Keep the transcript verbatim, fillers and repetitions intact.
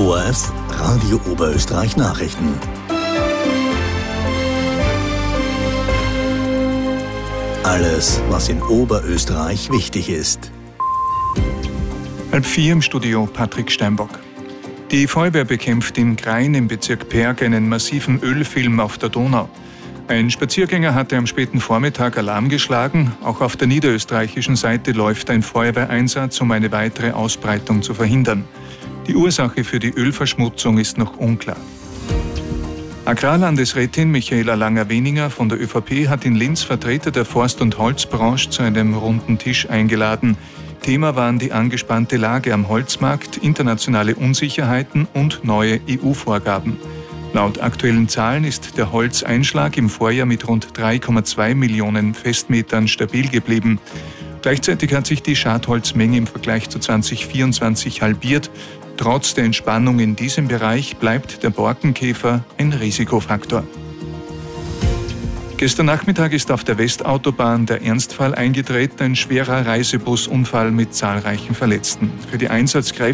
O R F Radio Oberösterreich Nachrichten. Alles, was in Oberösterreich wichtig ist. Halb vier im Studio Patrick Steinbock. Die Feuerwehr bekämpft in Krain im Bezirk Perg einen massiven Ölfilm auf der Donau. Ein Spaziergänger hatte am späten Vormittag Alarm geschlagen. Auch auf der niederösterreichischen Seite läuft ein Feuerwehreinsatz, um eine weitere Ausbreitung zu verhindern. Die Ursache für die Ölverschmutzung ist noch unklar. Agrarlandesrätin Michaela Langer-Weninger von der ÖVP hat in Linz Vertreter der Forst- und Holzbranche zu einem runden Tisch eingeladen. Thema waren die angespannte Lage am Holzmarkt, internationale Unsicherheiten und neue E U-Vorgaben. Laut aktuellen Zahlen ist der Holzeinschlag im Vorjahr mit rund drei Komma zwei Millionen Festmetern stabil geblieben. Gleichzeitig hat sich die Schadholzmenge im Vergleich zu zwanzig vierundzwanzig halbiert. Trotz der Entspannung in diesem Bereich bleibt der Borkenkäfer ein Risikofaktor. Gestern Nachmittag ist auf der Westautobahn der Ernstfall eingetreten, ein schwerer Reisebusunfall mit zahlreichen Verletzten. Für die Einsatzkräfte